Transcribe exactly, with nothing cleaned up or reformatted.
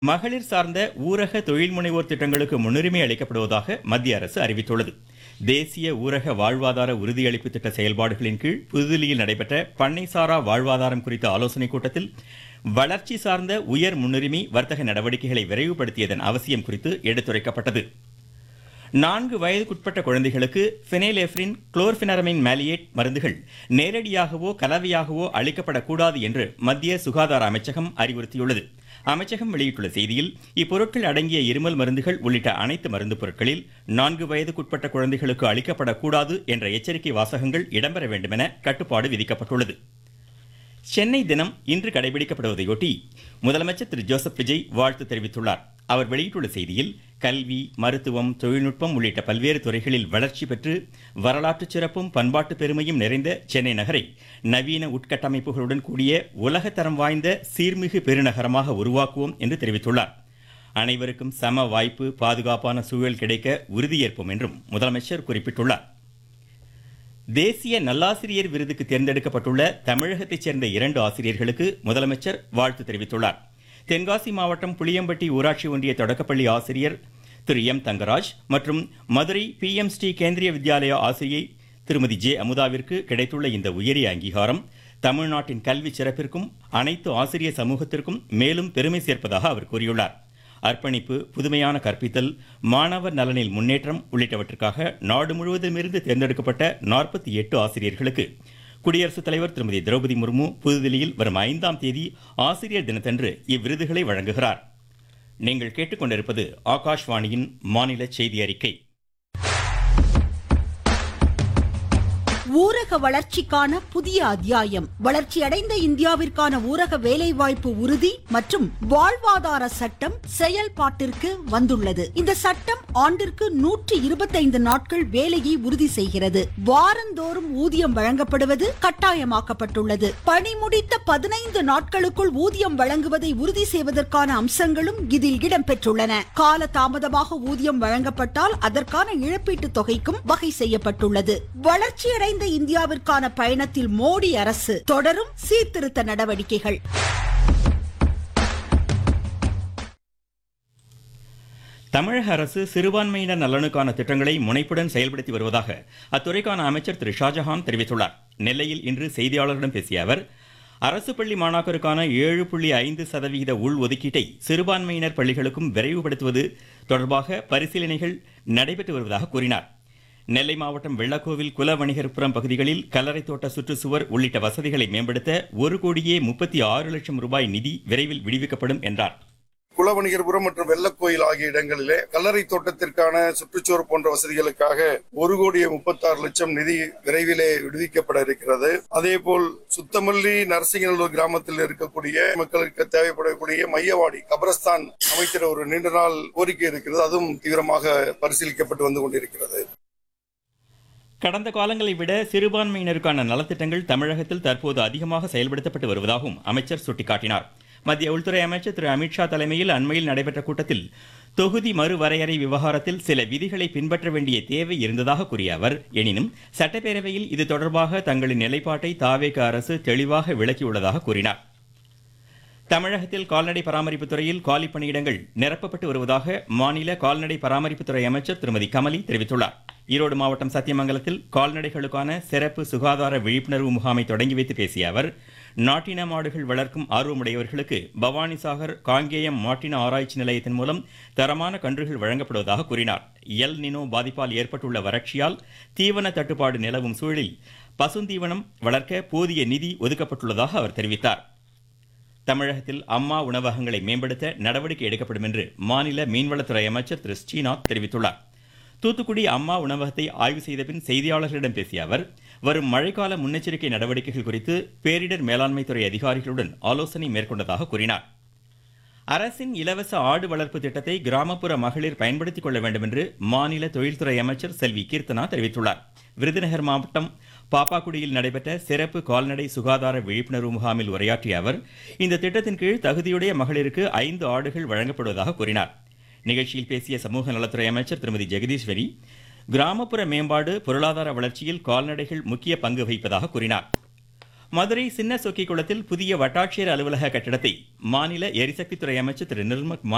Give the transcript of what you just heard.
மகளிர் சார்ந்த ஊரக தொழில் முனைவோர் திட்டங்களுக்கு முன்னுரிமை அளிக்கப்படுவதாக மத்திய அரசு அறிவித்துள்ளது. தேசிய ஊரக வாழ்வாதார உறுதியளிப்பு திட்ட செயல்பாடுகளின் கீழ் புதுதில்லியில் நடைபெற்ற பண்ணைசாரா வாழ்வாதாரம் குறித்த ஆலோசனைக் கூட்டத்தில் வளர்ச்சி சார்ந்த உயர் முன்னுரிமை வர்த்தக நடவடிக்கைகளை விரைவுபடுத்தியதன் அவசியம் குறித்து எடுத்துரைக்கப்பட்டது. நான்கு வயதுக்குட்பட்ட குழந்தைகளுக்கு பினைலெப்ரின், குளோர்பினரமைன் மாலியேட் மருந்துகள் நேரடியாகவோ கலவையாகவோ அளிக்கப்படக்கூடாது என்று மத்திய சுகாதார அமைச்சகம் அறிவுறுத்தியுள்ளது. அமைச்சகம் வெளியிட்டுள்ள செய்தியில், இப்பொருட்கள் அடங்கிய இருமல் மருந்துகள் உள்ளிட்ட அனைத்து மருந்து பொருட்களில் நான்கு வயதுக்குட்பட்ட குழந்தைகளுக்கு அளிக்கப்படக்கூடாது என்ற எச்சரிக்கை வாசகங்கள் இடம்பெற வேண்டும் என கட்டுப்பாடு விதிக்கப்பட்டுள்ளது. சென்னை தினம் இன்று கடைபிடிக்கப்படுவதையொட்டி முதலமைச்சர் திரு ஜோசப் விஜய் வாழ்த்து தெரிவித்துள்ளார். அவர் வெளியிட்டுள்ள செய்தியில், கல்வி, மருத்துவம், தொழில்நுட்பம் உள்ளிட்ட பல்வேறு துறைகளில் வளர்ச்சி பெற்று வரலாற்று சிறப்பும் பண்பாட்டு பெருமையும் நிறைந்த சென்னை நகரை நவீன உட்கட்டமைப்புகளுடன் கூடிய உலகத்தரம் வாய்ந்த சீர்மிகு பெருநகரமாக உருவாக்குவோம் என்று தெரிவித்துள்ளார். அனைவருக்கும் சம வாய்ப்பு, பாதுகாப்பான சூழல் கிடைக்க உறுதியேற்போம் என்றும் முதலமைச்சர் குறிப்பிட்டுள்ளார். தேசிய நல்லாசிரியர் விருதுக்கு தேர்ந்தெடுக்கப்பட்டுள்ள தமிழகத்தைச் சேர்ந்த இரண்டு ஆசிரியர்களுக்கு முதலமைச்சர் வாழ்த்து தெரிவித்துள்ளார். தென்காசி மாவட்டம் புளியம்பட்டி ஊராட்சி ஒன்றிய தொடக்கப்பள்ளி ஆசிரியர் திரு எம் தங்கராஜ் மற்றும் மதுரை பி எம் ஸ்ரீ கேந்திரிய வித்யாலயா ஆசிரியை திருமதி ஜே அமுதாவிற்கு கிடைத்துள்ள இந்த உயரிய அங்கீகாரம் தமிழ்நாட்டின் கல்வி சிறப்பிற்கும் அனைத்து ஆசிரிய சமூகத்திற்கும் மேலும் பெருமை சேர்ப்பதாக அவர் கூறியுள்ளார். அர்ப்பணிப்பு, புதுமையான கற்பித்தல், மாணவர் நலனில் முன்னேற்றம் உள்ளிட்டவற்றுக்காக நாடு முழுவதுமிருந்து தேர்ந்தெடுக்கப்பட்ட நாற்பத்தி எட்டு ஆசிரியர்களுக்கு குடியரசுத் தலைவர் திருமதி திரௌபதி முர்மு புதுதில்லியில் வரும் ஐந்தாம் தேதி ஆசிரியர் தினத்தன்று இவ்விருதுகளை வழங்குகிறார். நீங்கள் கேட்டுக்கொண்டிருப்பது ஆகாஷ்வாணியின் மாநில செய்தி அறிக்கை. ஊரக வளர்ச்சிக்கான புதிய அத்தியாயம். வளர்ச்சியடைந்த இந்தியாவிற்கான ஊரக வேலைவாய்ப்பு உறுதி மற்றும் வாழ்வாதார சட்டம் செயல்பாட்டிற்கு வந்துள்ளது. இந்த சட்டம் ஆண்டிற்கு நூற்றி இருபத்தைந்து நாட்கள் வேலையை உறுதி செய்கிறது. வாரந்தோறும் ஊதியம் வழங்கப்படுவது கட்டாயமாக்கப்பட்டுள்ளது. பணி முடித்த பதினைந்து நாட்களுக்குள் ஊதியம் வழங்குவதை உறுதி செய்வதற்கான அம்சங்களும் இதில் இடம்பெற்றுள்ளன. கால தாமதமாக ஊதியம் வழங்கப்பட்டால் அதற்கான இழப்பீட்டு தொகைக்கும் வகை செய்யப்பட்டுள்ளது. வளர்ச்சியடைந்த இந்தியாவிற்கான பயணத்தில் மோடி அரசு தொடரும் சீர்திருத்த நடவடிக்கைகள். தமிழக அரசு சிறுபான்மையினர் நலனுக்கான திட்டங்களை முனைப்புடன் செயல்படுத்தி வருவதாக அத்துறைக்கான அமைச்சர் திரு ஷாஜஹான் தெரிவித்துள்ளார். நெல்லையில் இன்று செய்தியாளர்களிடம் பேசிய அவர், அரசு பள்ளி மாணாக்கருக்கான ஏழு புள்ளி ஐந்து சதவிகித உள் ஒதுக்கீட்டை சிறுபான்மையினர் பள்ளிகளுக்கும் விரைவுபடுத்துவது தொடர்பாக பரிசீலனைகள் நடைபெற்று வருவதாக கூறினார். நெல்லை மாவட்டம் வெள்ளக்கோவில் குலவணிகர்புரம் பகுதிகளில் கல்லறை தோட்ட சுற்றுச்சுவர் உள்ளிட்ட வசதிகளை மேம்படுத்த ஒரு கோடியே முப்பத்தி ஆறு லட்சம் ரூபாய் நிதி விரைவில் விடுவிக்கப்படும் என்றார். குலவணிகர்புரம் மற்றும் வெள்ளக்கோயில் ஆகிய இடங்களிலே கல்லறை தோட்டத்திற்கான சுற்றுச்சுவர் போன்ற வசதிகளுக்காக ஒரு கோடியே முப்பத்தி ஆறு லட்சம் நிதி விரைவிலே விடுவிக்கப்பட இருக்கிறது. அதே போல் சுத்தமல்லி நரசிங்கநல்லூர் கிராமத்தில் இருக்கக்கூடிய மக்களுக்கு தேவைப்படக்கூடிய மையவாடி கபரஸ்தான் அமைக்கிற ஒரு நீண்ட நாள் கோரிக்கை இருக்கிறது. அதுவும் தீவிரமாக பரிசீலிக்கப்பட்டு வந்து கொண்டிருக்கிறது. கடந்த காலங்களை விட சிறுபான்மையினருக்கான நலத்திட்டங்கள் தமிழகத்தில் தற்போது அதிகமாக செயல்படுத்தப்பட்டு வருவதாகவும் அமைச்சர் சுட்டிக்காட்டினார். மத்திய உள்துறை அமைச்சர் திரு அமித்ஷா தலைமையில் அண்மையில் நடைபெற்ற கூட்டத்தில் தொகுதி மறுவரையறை விவகாரத்தில் சில விதிகளை பின்பற்ற வேண்டிய தேவை இருந்ததாக கூறிய அவர், எனினும் சட்டப்பேரவையில் இது தொடர்பாக தங்களின் நிலைப்பாட்டை தாவேக அரசு தெளிவாக விளக்கியுள்ளதாக கூறினார். தமிழகத்தில் கால்நடை பராமரிப்பு துறையில் காலி பணியிடங்கள் நிரப்பப்பட்டு வருவதாக மாநில கால்நடை பராமரிப்புத்துறை அமைச்சர் திருமதி கமலி தெரிவித்துள்ளார். ஈரோடு மாவட்டம் சத்தியமங்கலத்தில் கால்நடைகளுக்கான சிறப்பு சுகாதார விழிப்புணர்வு முகாமை தொடங்கி வைத்து பேசிய அவர், நாட்டின மாடுகள் வளர்க்கும் ஆர்வமுடையவர்களுக்கு பவானிசாகர் காங்கேயம் மாட்டின ஆராய்ச்சி நிலையத்தின் மூலம் தரமான கன்றுகள் வழங்கப்படுவதாக கூறினார். எல் நினோ பாதிப்பால் ஏற்பட்டுள்ள வறட்சியால் தீவன தட்டுப்பாடு நிலவும் சூழலில் பசுந்தீவனம் வளர்க்க போதிய நிதி ஒதுக்கப்பட்டுள்ளதாக அவர் தெரிவித்தார். தமிழகத்தில் அம்மா உணவகங்களை மேம்படுத்த நடவடிக்கை எடுக்கப்படும் என்று மாநில மீன்வளத்துறை அமைச்சர் திரு ஸ்ரீநாத் தெரிவித்துள்ளார். தூத்துக்குடி அம்மா உணவகத்தை ஆய்வு செய்த பின் செய்தியாளர்களிடம் பேசிய அவர், வரும் மழைக்கால முன்னெச்சரிக்கை நடவடிக்கைகள் குறித்து பேரிடர் மேலாண்மை துறை அதிகாரிகளுடன் ஆலோசனை மேற்கொண்டதாக கூறினார். அரசின் இலவச ஆடு வளர்ப்பு திட்டத்தை கிராமப்புற மகளிர் பயன்படுத்திக் கொள்ள வேண்டும் என்று மாநில தொழில்துறை அமைச்சர் செல்வி கீர்த்தனா தெரிவித்துள்ளார். விருதுநகர் மாவட்டம் பாப்பாக்குடியில் நடைபெற்ற சிறப்பு கால்நடை சுகாதார விழிப்புணர்வு முகாமில் உரையாற்றிய அவர், இந்த திட்டத்தின் கீழ் தகுதியுடைய மகளிருக்கு ஐந்து ஆடுகள் வழங்கப்படுவதாக கூறினார். நிகழ்ச்சியில் பேசிய சமூக நலத்துறை அமைச்சர் திருமதி ஜெகதீஸ்வரி, கிராமப்புற மேம்பாடு, பொருளாதார வளர்ச்சியில் கால்நடைகள் முக்கிய பங்கு வகிப்பதாக கூறினார். மதுரை சின்ன சொக்கி குளத்தில் புதிய வட்டாட்சியர் அலுவலக கட்டிடத்தை மாநில எரிசக்தித்துறை அமைச்சர் திரு நிர்மல்குமார்